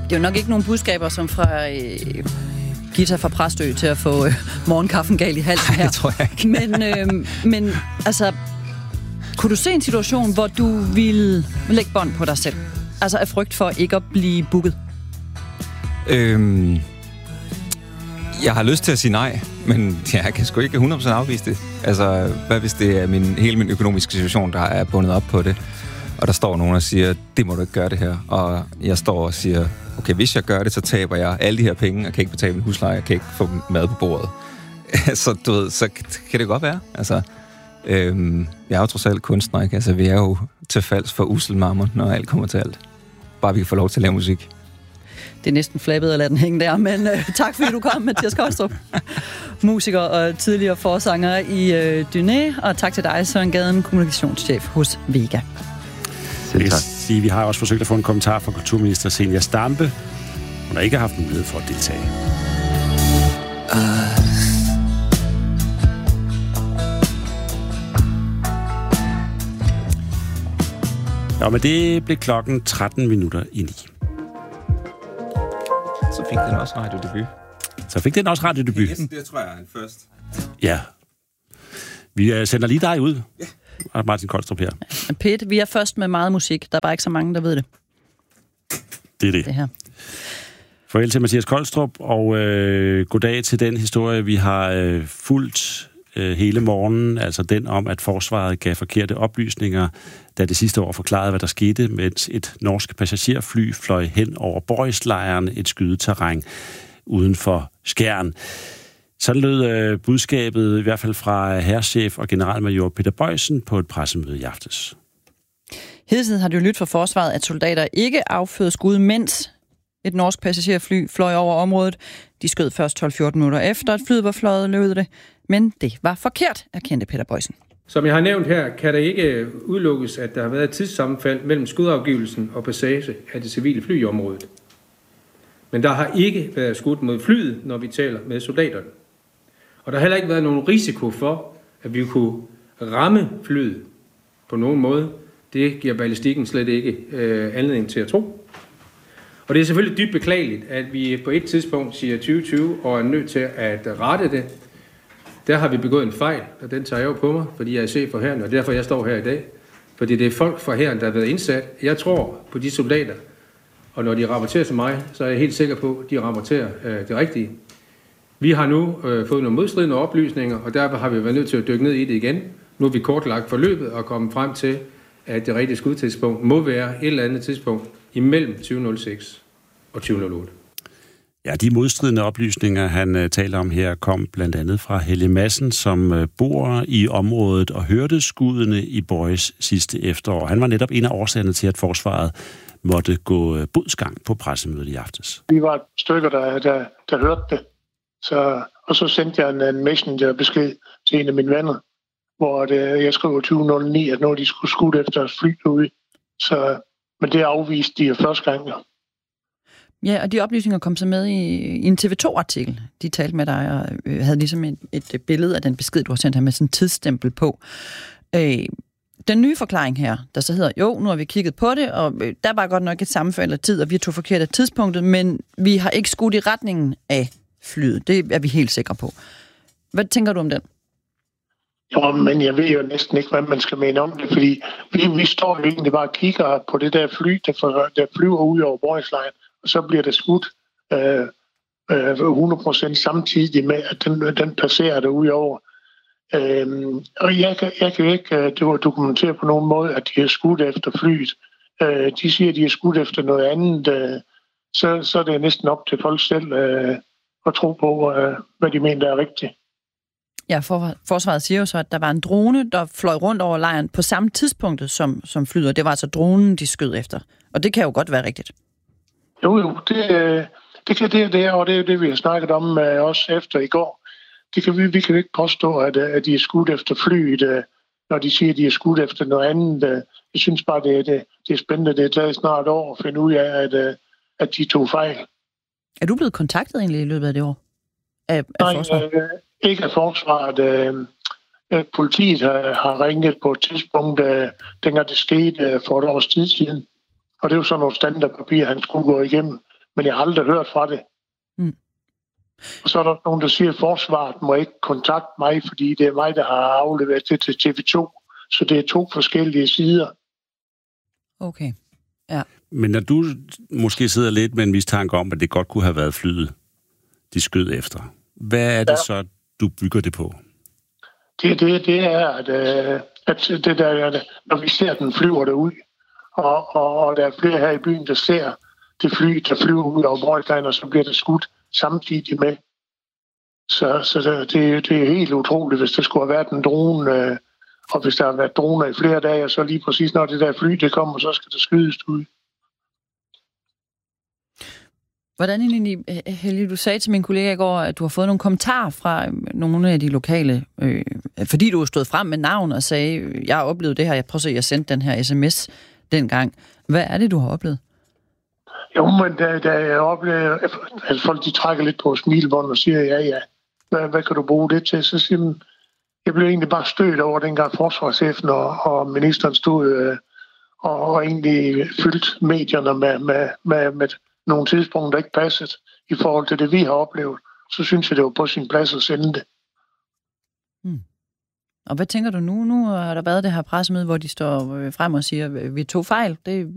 Det er jo nok ikke nogen budskaber, som fra Gita fra Præstø til at få morgenkaffen gal i halsen her. Nej, det tror jeg ikke. Men altså, kunne du se en situation, hvor du ville lægge bånd på dig selv? Altså af frygt for ikke at blive booket? Jeg har lyst til at sige nej, men jeg kan sgu ikke 100% afvise det. Altså, hvad hvis det er hele min økonomiske situation, der er bundet op på det, og der står nogen og siger, det må du ikke gøre det her, og jeg står og siger, okay, hvis jeg gør det, så taber jeg alle de her penge, og kan ikke betale min husleje, jeg kan ikke få mad på bordet. Så du ved, så kan det godt være. Altså, jeg er jo trods alt kunstner, ikke? Altså, vi er jo til falds for uselmarmer, når alt kommer til alt. Bare vi kan få lov til at lave musik. Det er næsten flabbet at lade den hænge der, men tak fordi du kom, Mathias Kolstrup. Musiker og tidligere forsanger i Dyné, og tak til dig, Søren Gaden, kommunikationschef hos Vega. Selv tak. Vi har også forsøgt at få en kommentar fra kulturminister Zenia Stampe. Hun har ikke haft mulighed for at deltage. Nå, men det blev klokken 13 minutter i 9. Så fik den også radiodebut. Det tror jeg er en først. Ja. Vi sender lige dig ud. Ja. Martin Kolstrup her. Pete, vi er først med meget musik. Der er bare ikke så mange, der ved det. Det er det. Det her. Farvel til Mathias Kolstrup, og goddag til den historie, vi har fulgt hele morgenen. Altså den om, at forsvaret gav forkerte oplysninger, da det sidste år forklarede, hvad der skete, mens et norsk passagerfly fløj hen over Borrislejren, et skydeterræn uden for Skjern. Sådan lød budskabet i hvert fald fra hærchef og generalmajor Peter Boysen på et pressemøde i aftes. Hidtil har det jo lyttet fra forsvaret, at soldater ikke afføder skud, mens et norsk passagerfly fløj over området. De skød først 12-14 minutter efter, at flyet var fløjet, lød det. Men det var forkert, erkendte Peter Boysen. Som jeg har nævnt her, kan det ikke udelukkes, at der har været et tidssammenfald mellem skudafgivelsen og passage af det civile fly i området. Men der har ikke været skudt mod flyet, når vi taler med soldaterne. Og der har heller ikke været nogen risiko for, at vi kunne ramme flyet på nogen måde. Det giver ballistikken slet ikke anledning til at tro. Og det er selvfølgelig dybt beklageligt, at vi på et tidspunkt siger 2020 og er nødt til at rette det. Der har vi begået en fejl, og den tager jeg jo på mig, fordi jeg er chef for hæren, og derfor jeg står her i dag. Fordi det er folk fra hæren, der har været indsat. Jeg tror på de soldater, og når de rapporterer til mig, så er jeg helt sikker på, at de rapporterer det rigtige. Vi har nu fået nogle modstridende oplysninger, og derfor har vi været nødt til at dykke ned i det igen. Nu er vi kortlagt forløbet og kommet frem til, at det rigtige skudtidspunkt må være et eller andet tidspunkt imellem 2006 og 2008. Ja, de modstridende oplysninger, han taler om her, kom blandt andet fra Helge Madsen, som bor i området og hørte skuddene i Borris sidste efterår. Han var netop en af årsagerne til, at forsvaret måtte gå bodsgang på pressemødet i aftes. Vi var et stykker, der hørte det. Og så sendte jeg en messengerbesked til en af mine venner, hvor jeg skrev 2009, at når de skulle skudt efter et fly derude. Men det afviste de første gang. Ja, og de oplysninger kom så med i en TV2-artikel. De talte med dig og havde ligesom et billede af den besked, du har sendt her med sådan en tidsstempel på. Den nye forklaring her, der så hedder, jo, nu har vi kigget på det, og der var godt nok et sammenfald af tid, og vi tog forkert af tidspunktet, men vi har ikke skudt i retningen af flyet. Det er vi helt sikre på. Hvad tænker du om den? Jo, men jeg ved jo næsten ikke, hvad man skal mene om det, fordi vi står jo egentlig bare og kigger på det der fly, der flyver ud over Borrislejren, og så bliver det skudt 100% samtidig med, at den passerer det ud over. Og jeg kan jo ikke dokumentere på nogen måde, at de har skudt efter flyet. De siger, at de har skudt efter noget andet. Så er det næsten op til folk selv at tro på, hvad de mener, der er rigtigt. Ja, forsvaret siger jo så, at der var en drone, der fløj rundt over lejren på samme tidspunkt som flyet, og det var altså dronen, de skød efter. Og det kan jo godt være rigtigt. Jo, det kan det, og det er det, vi har snakket om også efter i går. Vi kan ikke påstå, at de er skudt efter flyet, når de siger, at de er skudt efter noget andet. Jeg synes bare, det er spændende. Det er taget snart et år at finde ud af, at de tog fejl. Er du blevet kontaktet egentlig i løbet af det år? Af forsvaret? Ikke af forsvaret. Politiet har ringet på et tidspunkt, dengang det skete for et års tid siden. Og det er jo sådan nogle standardpapirer, han skulle gå igennem. men jeg har aldrig hørt fra det. Mm. Og så er der nogen, der siger, at forsvaret må ikke kontakte mig, fordi det er mig, der har afleveret det til TV2. Så det er 2 forskellige sider. Okay, ja. Men når du måske sidder lidt med en mistanke om, at det godt kunne have været flyet, de skød efter, hvad er det så, du bygger det på? Det er, at det der, når vi ser, den flyver derud, og der er flere her i byen, der ser det fly, der flyver ud over Borgstein, og så bliver det skudt samtidig med. Så det er helt utroligt, hvis der skulle have været en drone, og hvis der har været droner i flere dage, og så lige præcis når det der fly, det kommer, så skal det skydes ud. Hvordan egentlig, Helge, du sagde til min kollega i går, at du har fået nogle kommentarer fra nogle af de lokale, fordi du har stået frem med navn og sagde, jeg har oplevet det her, jeg prøver at se, jeg sendte den her sms dengang. Hvad er det, du har oplevet? Jo, men da jeg oplever, at folk de trækker lidt på smilebånd og siger, ja, hvad kan du bruge det til? Så siger man, jeg blev egentlig bare stødt over dengang forsvarschefen og ministeren stod og egentlig fyldt medierne med nogle tidspunkter, der ikke passede i forhold til det, vi har oplevet. Så synes jeg, det var på sin plads at sende det. Og hvad tænker du nu? Nu har der været det her pressemøde, hvor de står frem og siger, vi tog fejl.